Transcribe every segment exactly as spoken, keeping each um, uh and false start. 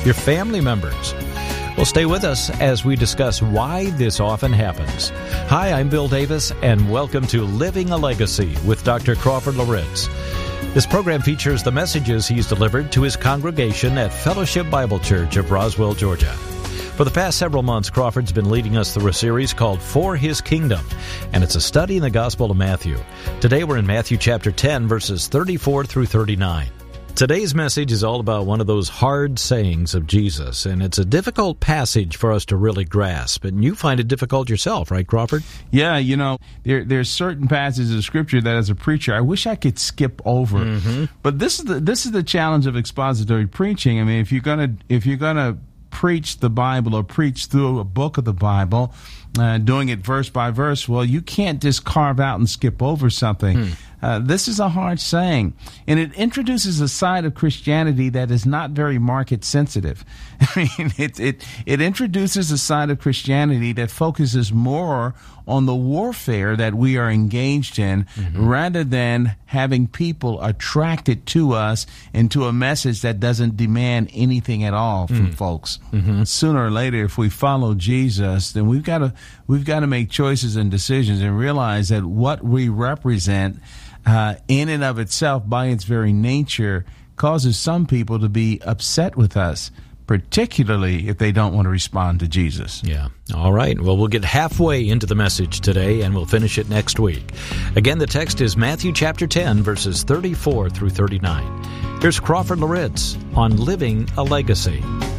your family members. Well, stay with us as we discuss why this often happens. Hi, I'm Bill Davis, and welcome to Living a Legacy with Doctor Crawford Loritts. This program features the messages he's delivered to his congregation at Fellowship Bible Church of Roswell, Georgia. For the past several months, Crawford's been leading us through a series called For His Kingdom, and it's a study in the Gospel of Matthew. Today we're in Matthew chapter ten, verses thirty-four through thirty-nine. Today's message is all about one of those hard sayings of Jesus, and it's a difficult passage for us to really grasp, and you find it difficult yourself, right, Crawford? Yeah, you know, there there's certain passages of Scripture that as a preacher, I wish I could skip over. Mm-hmm. But this is the this is the challenge of expository preaching. I mean, if you're gonna if you're gonna preach the Bible or preach through a book of the Bible, uh, doing it verse by verse, well, you can't just carve out and skip over something. Hmm. Uh, this is a hard saying, and it introduces a side of Christianity that is not very market sensitive. I mean, it it it introduces a side of Christianity that focuses more on the warfare that we are engaged in, mm-hmm. rather than having people attracted to us into a message that doesn't demand anything at all from mm. folks. Mm-hmm. Sooner or later, if we follow Jesus, then we've got to we've got to make choices and decisions and realize that what we represent, Uh, in and of itself, by its very nature, causes some people to be upset with us, particularly if they don't want to respond to Jesus. Yeah. All right. Well, we'll get halfway into the message today, and we'll finish it next week. Again, the text is Matthew chapter ten, verses thirty-four through thirty-nine. Here's Crawford Loritts on Living a Legacy.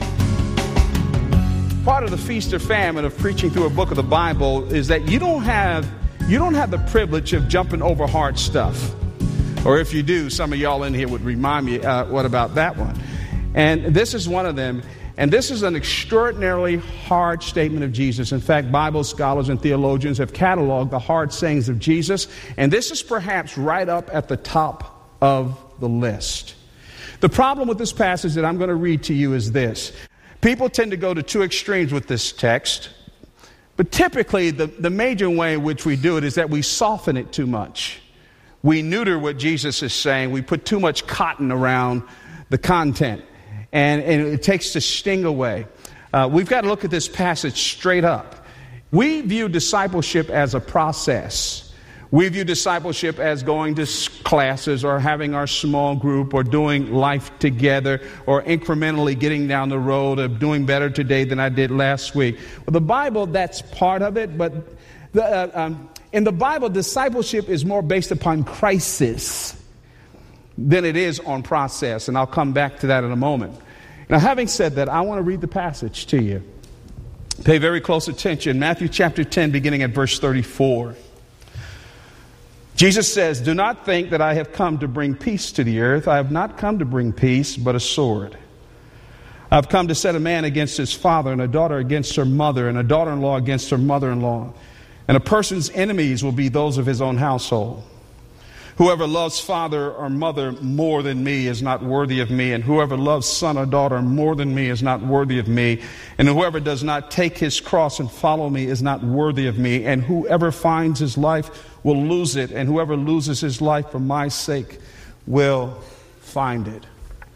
Part of the feast or famine of preaching through a book of the Bible is that you don't have You don't have the privilege of jumping over hard stuff. Or if you do, some of y'all in here would remind me, uh, what about that one? And this is one of them. And this is an extraordinarily hard statement of Jesus. In fact, Bible scholars and theologians have cataloged the hard sayings of Jesus. And this is perhaps right up at the top of the list. The problem with this passage that I'm going to read to you is this. People tend to go to two extremes with this text. But typically, the, the major way in which we do it is that we soften it too much. We neuter what Jesus is saying. We put too much cotton around the content. And, and it takes the sting away. Uh, we've got to look at this passage straight up. We view discipleship as a process. We view discipleship as going to classes or having our small group or doing life together or incrementally getting down the road of doing better today than I did last week. Well, the Bible, that's part of it, but the, uh, um, in the Bible, discipleship is more based upon crisis than it is on process, and I'll come back to that in a moment. Now, having said that, I want to read the passage to you. Pay very close attention. Matthew chapter ten, beginning at verse thirty-four. Jesus says, "Do not think that I have come to bring peace to the earth. I have not come to bring peace, but a sword. I've come to set a man against his father, and a daughter against her mother, and a daughter-in-law against her mother-in-law. And a person's enemies will be those of his own household. Whoever loves father or mother more than me is not worthy of me, and whoever loves son or daughter more than me is not worthy of me. And whoever does not take his cross and follow me is not worthy of me. And whoever finds his life will lose it, and whoever loses his life for my sake will find it."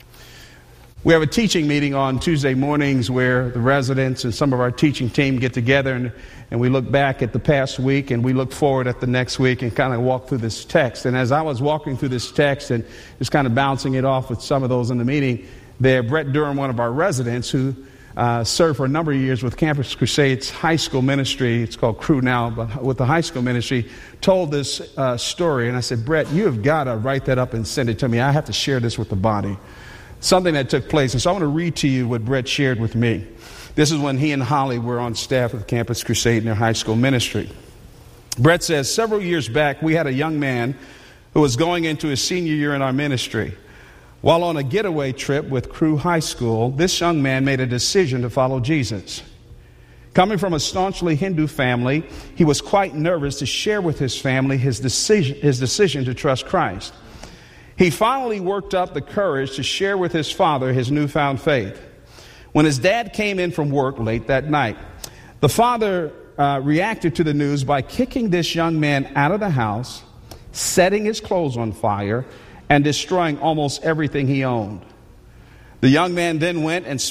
We have a teaching meeting on Tuesday mornings where the residents and some of our teaching team get together and, and we look back at the past week and we look forward at the next week and kind of walk through this text. And as I was walking through this text and just kind of bouncing it off with some of those in the meeting there, Brett Durham, one of our residents who uh, served for a number of years with Campus Crusade's high school ministry, it's called Crew now, but with the high school ministry, told this uh, story. And I said, "Brett, you have got to write that up and send it to me. I have to share this with the body." Something that took place. And so I want to read to you what Brett shared with me. This is when he and Holly were on staff with Campus Crusade in their high school ministry. Brett says, "Several years back, we had a young man who was going into his senior year in our ministry. While on a getaway trip with Crew High School, this young man made a decision to follow Jesus. Coming from a staunchly Hindu family, he was quite nervous to share with his family his decision, his decision to trust Christ. He finally worked up the courage to share with his father his newfound faith. When his dad came in from work late that night, the father uh, reacted to the news by kicking this young man out of the house, setting his clothes on fire, and destroying almost everything he owned. The young man then went and